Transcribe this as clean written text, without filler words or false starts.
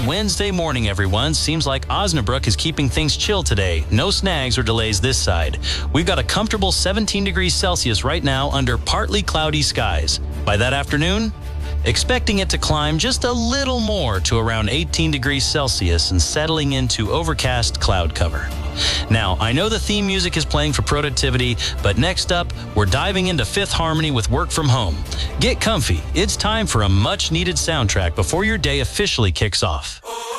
Wednesday morning, everyone. Seems like Osnabrück is keeping things chill today. No snags or delays this side. We've got a comfortable 17 degrees Celsius right now under partly cloudy skies. By that afternoon, expecting it to climb just a little more to around 18 degrees Celsius and settling into overcast cloud cover. Now, I know the theme music is playing for productivity, but next up, we're diving into Fifth Harmony with Work From Home. Get comfy. It's time for a much-needed soundtrack before your day officially kicks off.